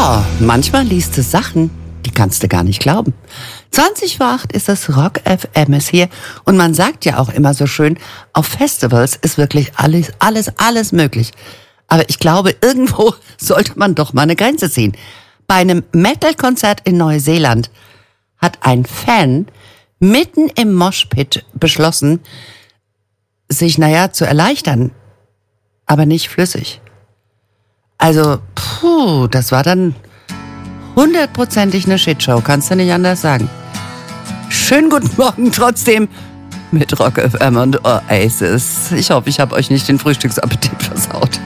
Manchmal liest du Sachen, die kannst du gar nicht glauben. 7:20 ist das Rock FM hier und man sagt ja auch immer so schön, auf Festivals ist wirklich alles möglich. Aber ich glaube, irgendwo sollte man doch mal eine Grenze ziehen. Bei einem Metal-Konzert in Neuseeland hat ein Fan mitten im Moshpit beschlossen, sich, zu erleichtern, aber nicht flüssig. Also, das war dann 100%ig eine Shitshow, kannst du nicht anders sagen. Schönen guten Morgen trotzdem mit Rock FM und Oasis. Ich hoffe, ich habe euch nicht den Frühstücksappetit versaut.